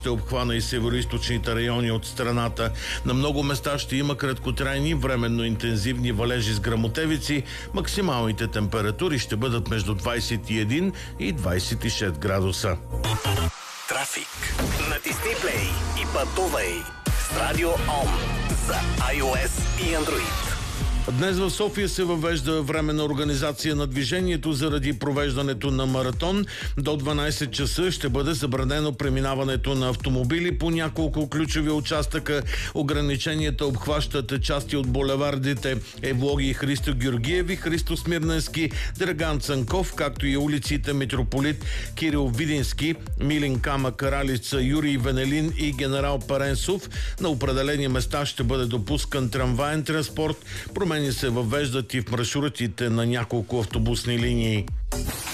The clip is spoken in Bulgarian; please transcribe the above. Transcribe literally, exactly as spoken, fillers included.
ще обхвана и североизточните райони от страната. На много места ще има краткотрайни, временно интензивни валежи с гръмотевици. Максималните температури ще бъдат между двадесет и един и двадесет и шест градуса. Трафик. Натисни плей и пътувай с Радио Ом за iOS и Android. Днес в София се въвежда временна организация на движението заради провеждането на маратон. До дванадесет часа ще бъде забранено преминаването на автомобили по няколко ключови участъка. Ограниченията обхващат части от булевардите Евлоги и Христо Георгиев, Христо Смирненски, Драган Цанков, както и улиците Митрополит Кирил Видински, Милин Камък, Ралица, Юрий Венелин и Генерал Паренсов. На определени места ще бъде допускан трамваен транспорт. Промени се въвеждат и в маршрутите на няколко автобусни линии.